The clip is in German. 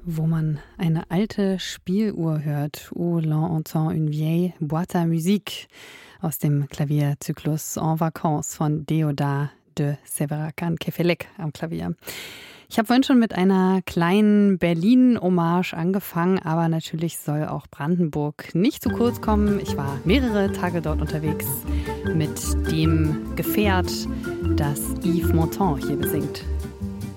Wo man eine alte Spieluhr hört. Où l'on entend une vieille boîte à musique aus dem Klavierzyklus En Vacances von Deodat de Séveracan-Queffelec am Klavier. Ich habe vorhin schon mit einer kleinen Berlin-Hommage angefangen, aber natürlich soll auch Brandenburg nicht zu kurz kommen. Ich war mehrere Tage dort unterwegs mit dem Gefährt, das Yves Montand hier besingt.